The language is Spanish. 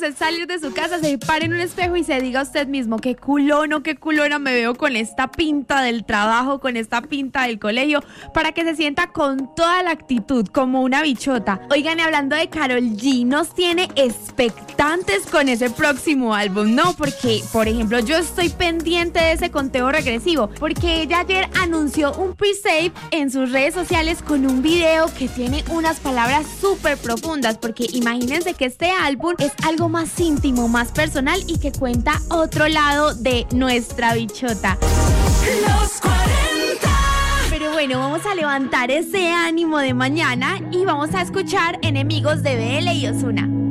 usted salir de su casa, se pare en un espejo y se diga a usted mismo, qué culón o qué culona me veo con esta pinta del trabajo, con esta pinta del colegio, para que se sienta con toda la actitud, como una bichota. Oigan, y hablando de Karol G, nos tiene expectantes con ese próximo álbum, ¿no? Porque, por ejemplo, yo estoy pendiente de ese conteo regresivo, porque ella ayer anunció un pre-save en sus redes sociales con un video que tiene unas palabras súper profundas, porque imagínense que este álbum es algo más íntimo, más personal y que cuenta otro lado de nuestra bichota. Los 40. Pero bueno, vamos a levantar ese ánimo de mañana y vamos a escuchar Enemigos de BL y Ozuna.